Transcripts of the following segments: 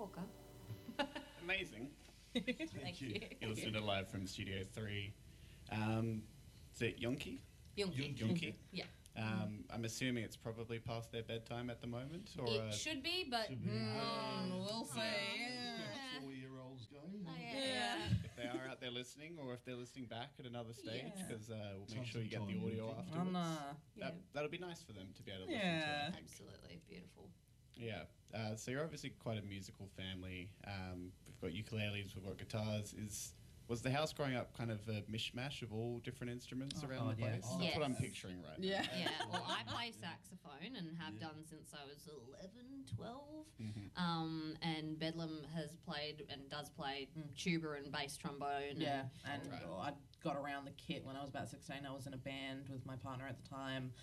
Walker. Amazing. Thank you. You're listening to Live from Studio 3. Is it Yonki? Yonki. Yeah. I'm assuming it's probably past their bedtime at the moment, or It should be, but We'll see. Yeah. 4-year-olds going. yeah. if they are out there listening, or if they're listening back at another stage, Yeah. because we'll make Time sure you get to the time, audio Yonki. afterwards. Yeah. That'll be nice for them to be able to Yeah. listen to. Absolutely beautiful. Yeah. So you're obviously quite a musical family. We've got ukuleles, we've got guitars. Was the house growing up kind of a mishmash of all different instruments around the place? yes. That's what I'm Yes. picturing right now. Yeah. Yeah, well, I play saxophone and have done since I was 11, 12. And Bedlam has played and does play tuba and bass trombone. Yeah, and Right. I got around the kit when I was about 16. I was in a band with my partner at the time.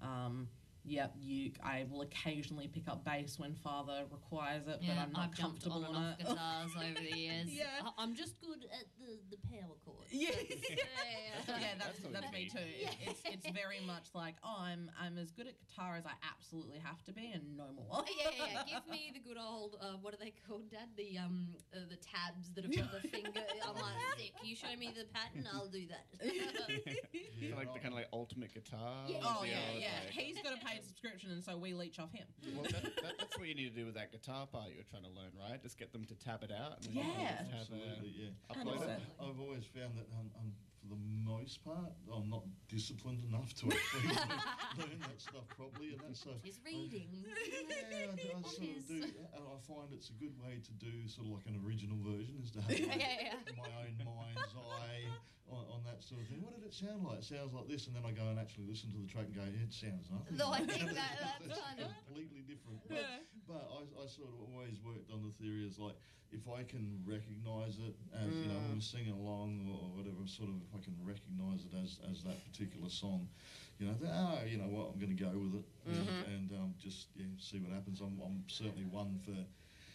I will occasionally pick up bass when Father requires it, but Yeah, I'm not I've jumped comfortable on and on off it. guitars over the years. Yeah. I'm just good at the power chords. Yeah. Yeah. Yeah, That's that's what me you too. It's very much like, I'm as good at guitar as I absolutely have to be, and no more. Yeah. Give me the good old what are they called, Dad? The tabs that have got the finger. I'm like, sick. You show me the pattern, I'll do that. So like the kind of like ultimate guitar. Yeah. Oh the yeah, old, yeah. like- He's got a paid subscription, and so we leech off him. Well, that's what you need to do with that guitar part you were trying to learn, right? Just get them to tab it out. And Yeah. just have Absolutely, yeah. upload it. 100%. I've always found that for the most part, I'm not disciplined enough to actually learn that stuff properly, and that's Is reading. Yeah, I sort of do, and I find it's a good way to do sort of like an original version, is to have my own mind's eye on that sort of thing. What did it sound like? It sounds like this, and then I go and actually listen to the track and go, it sounds nothing. No, I think that's kind of. Completely different. But I sort of always worked on the theory as like, if I can recognise it as, you know, when we're singing along or whatever, sort of, if I can recognise it as that particular song, you know, you know what, I'm going to go with it and just see what happens. I'm certainly one for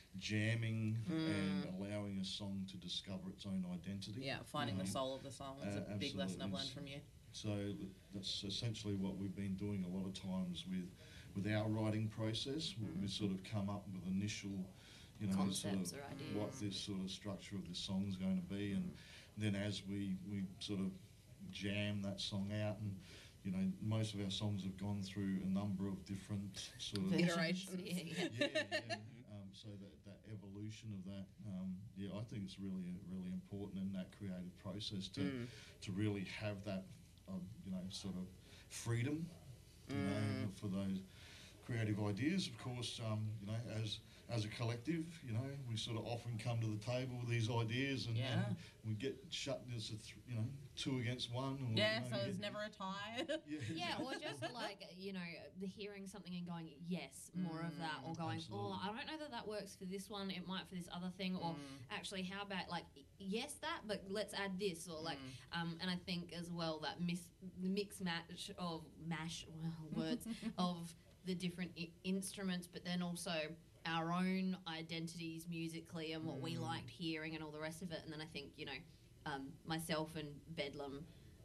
jamming and allowing a song to discover its own identity. Yeah, finding the soul of the song is a big lesson I've learned from you. So that's essentially what we've been doing a lot of times with our writing process. We sort of come up with initial, you know, Concepts sort or of ideas. what this sort of structure of this song's going to be, and then as we sort of jam that song out, and you know, most of our songs have gone through a number of different sort of Iterations. Yeah. so that evolution of that, I think it's really important in that creative process to really have that, you know, sort of freedom, you know, for those creative ideas. Of course, you know, as a collective, you know, we sort of often come to the table with these ideas, and we get shut. There's you know, 2 against 1. Or, Yeah, you know, so there's never a tie. Yeah, or just like, you know, the hearing something and going, yes, more of that, or going, absolutely. I don't know that works for this one, it might for this other thing, or actually, how about, like, yes, that, but let's add this, or like, and I think as well that the mix match of words of the different instruments, but then also our own identities musically and what we liked hearing and all the rest of it. And then I think, you know, myself and Bedlam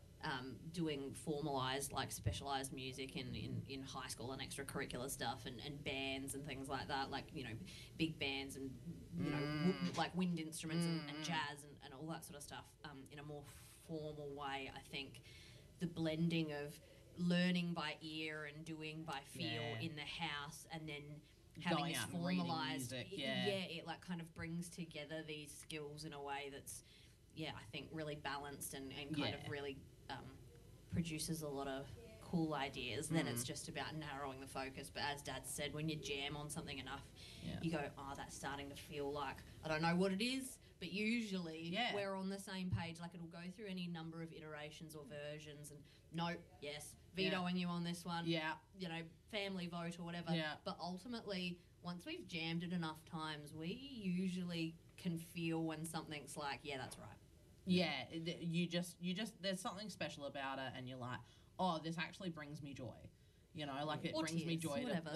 doing formalised, like specialised music in high school and extracurricular stuff and bands and things like that, like, you know, big bands and, you know, like wind instruments and jazz and all that sort of stuff in a more formal way. I think the blending of learning by ear and doing by feel in the house, and then having Going this out and reading formalised, music, it like kind of brings together these skills in a way that's, I think really balanced and kind of really produces a lot of cool ideas. Then it's just about narrowing the focus. But as Dad said, when you jam on something enough, you go, that's starting to feel like, I don't know what it is, but usually we're on the same page. Like, it'll go through any number of iterations or versions, and nope, yes, vetoing you on this one, you know, family vote or whatever. But ultimately, once we've jammed it enough times, we usually can feel when something's like, that's right. Yeah, you just there's something special about it, and you're like, this actually brings me joy. You know, like it or brings me tears, joy. whatever.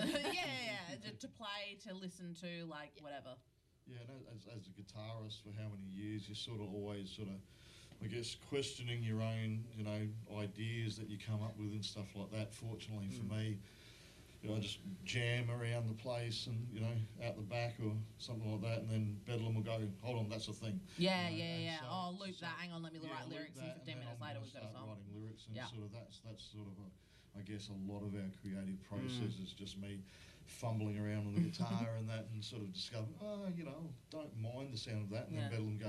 To play, to listen to, like whatever. Yeah, and as a guitarist for how many years, you're sort of always sort of, I guess, questioning your own, you know, ideas that you come up with and stuff like that. Fortunately for me, you know, just jam around the place and, you know, out the back or something like that, and then Bedlam will go, hold on, that's a thing. Yeah, You know, yeah, and yeah. so- Oh, loop so- that. Hang on, let me yeah, write loop lyrics, and that, 15 then minutes I'm later gonna we've got a start song. writing lyrics, and Yeah. sort of that's sort of I guess a lot of our creative process is just me fumbling around on the guitar and that, and sort of discovering, oh, you know, don't mind the sound of that, and Yeah. then Bedlam goes,